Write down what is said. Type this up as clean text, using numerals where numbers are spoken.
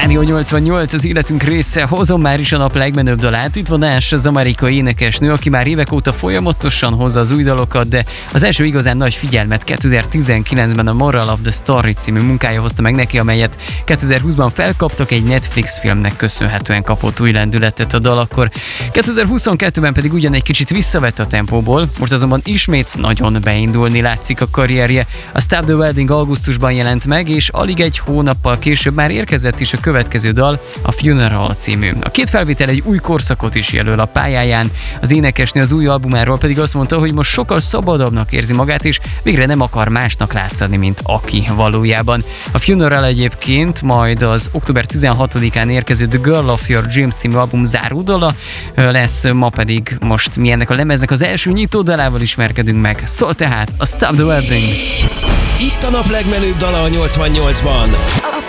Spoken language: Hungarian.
Rádió 88 az életünk része, hozom már is a nap legmenőbb dalát. Itt van Ash, az amerikai énekesnő, aki már évek óta folyamatosan hozza az új dalokat, de az első igazán nagy figyelmet 2019-ben a Moral of the Story című munkája hozta meg neki, amelyet 2020-ban felkaptak, egy Netflix filmnek köszönhetően kapott új lendületet a dal, akkor 2022-ben pedig ugyan egy kicsit visszavett a tempóból, most azonban ismét nagyon beindulni látszik a karrierje. A Stop the Wedding augusztusban jelent meg, és alig egy hónappal később már érkezett is a következő dal, a Funeral című. A két felvétel egy új korszakot is jelöl a pályáján, az énekesnő az új albumáról pedig azt mondta, hogy most sokkal szabadabbnak érzi magát, és végre nem akar másnak látszani, mint aki valójában. A Funeral egyébként majd az október 16-án érkező The Girl of Your Dreams című album záródala lesz, ma pedig most mi ennek a lemeznek az első nyitódalával ismerkedünk meg. Szól tehát a Stop the Wedding. Itt a nap legmenőbb dala a 88-ban. A